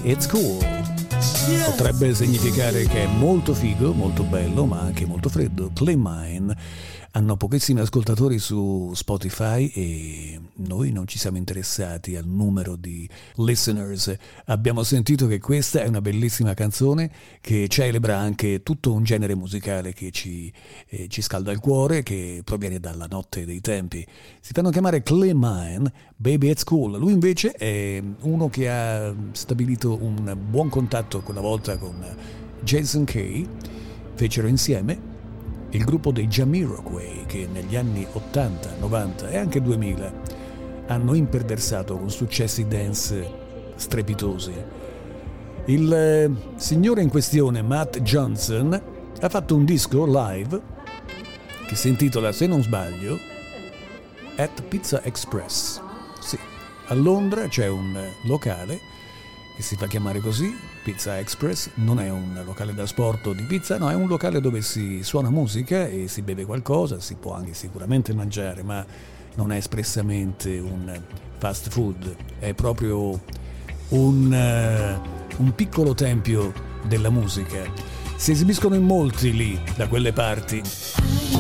It's Cool. Potrebbe significare che è molto figo, molto bello, ma anche molto freddo. Play Mine hanno pochissimi ascoltatori su Spotify e noi non ci siamo interessati al numero di listeners. Abbiamo sentito che questa è una bellissima canzone che celebra anche tutto un genere musicale che ci scalda il cuore, che proviene dalla notte dei tempi. Si fanno chiamare Clay Mine, Baby It's Cool. Lui invece è uno che ha stabilito un buon contatto quella volta con Jason Kay. Fecero insieme il gruppo dei Jamiroquai, che negli anni 80, 90 e anche 2000 hanno imperversato con successi dance strepitosi. Il signore in questione, Matt Johnson, ha fatto un disco live che si intitola, se non sbaglio, At Pizza Express. Sì, a Londra c'è un locale che si fa chiamare così, Pizza Express. Non è un locale da sport o di pizza, no, è un locale dove si suona musica e si beve qualcosa, si può anche sicuramente mangiare, ma non è espressamente un fast food, è proprio un piccolo tempio della musica. Si esibiscono in molti lì, da quelle parti.